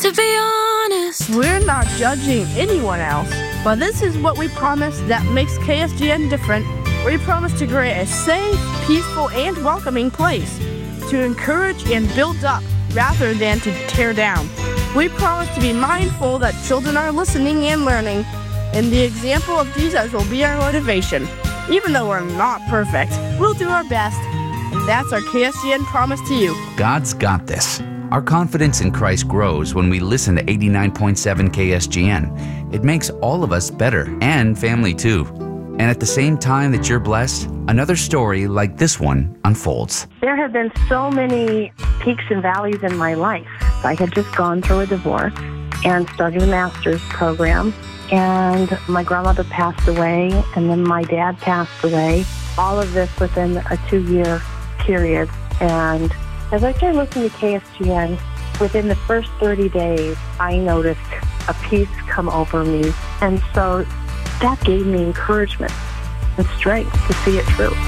To be honest, We're not judging anyone else, but this is what we promise that makes KSGN different. We promise to create a safe, peaceful, and welcoming place to encourage and build up rather than to tear down. We promise to be mindful that children are listening and learning, and the example of Jesus will be our motivation. Even though we're not perfect, we'll do our best, and that's our KSGN promise to you. God's got this. Our confidence in Christ grows when we listen to 89.7 KSGN. It makes all of us better, and family too. And at the same time that you're blessed, another story like this one unfolds. There have been so many peaks and valleys in my life. I had just gone through a divorce and started a master's program, and my grandmother passed away, and then my dad passed away. All of this within a 2-year period. And as I started listening to KSGN, within the first 30 days, I noticed a peace come over me. And so that gave me encouragement and strength to see it through.